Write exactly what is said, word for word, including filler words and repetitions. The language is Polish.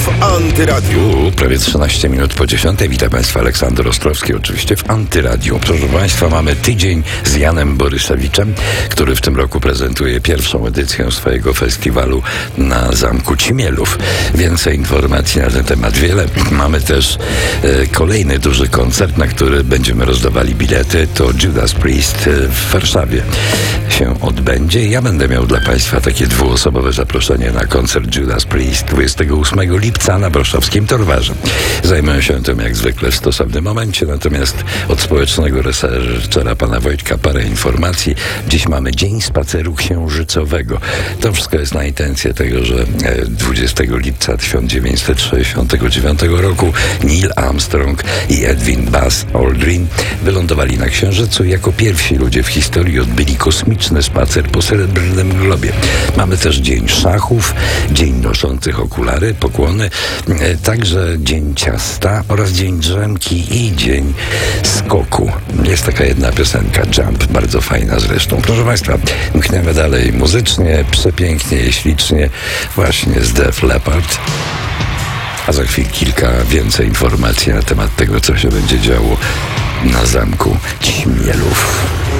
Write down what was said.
w Antyradiu. U, prawie trzynaście minut po dziesiątej. Witam Państwa, Aleksander Ostrowski, oczywiście w Antyradiu. Proszę Państwa, mamy tydzień z Janem Borysewiczem, który w tym roku prezentuje pierwszą edycję swojego festiwalu na Zamku Ćmielów. Więcej informacji na ten temat wiele. Mamy też e, kolejny duży koncert, na który będziemy rozdawali bilety. To Judas Priest w Warszawie się odbędzie. Ja będę miał dla Państwa takie dwuosobowe zaproszenie na koncert Judas Priest dwudziestego ósmego lipca na Broszowskim Torwarze. Zajmę się tym jak zwykle w stosownym momencie, natomiast od społecznego researchera pana Wojtka parę informacji. Dziś mamy Dzień Spaceru Księżycowego. To wszystko jest na intencję tego, że dwudziestego lipca tysiąc dziewięćset sześćdziesiątego dziewiątego roku Neil Armstrong i Edwin Buzz Aldrin wylądowali na Księżycu i jako pierwsi ludzie w historii odbyli kosmiczny spacer po Srebrnym Globie. Mamy też Dzień Szachów, Dzień Noszących Okulary, pokłony, także Dzień Ciasta oraz Dzień Drzemki i Dzień Skoku. Jest taka jedna piosenka, Jump, bardzo fajna zresztą. Proszę Państwa, mkniemy dalej muzycznie, przepięknie i ślicznie, właśnie z Def Leppard. A za chwilę kilka więcej informacji na temat tego, co się będzie działo na Zamku Ćmielów.